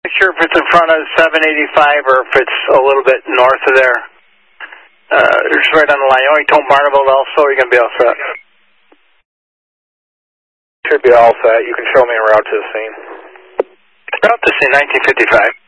Not sure if it's in front of 785 or if it's a little bit north of there. It's right on the line. You only told Barneville also, or you're going to be all set? Should be all set. You can show me a route to the scene. Route to scene, 1955.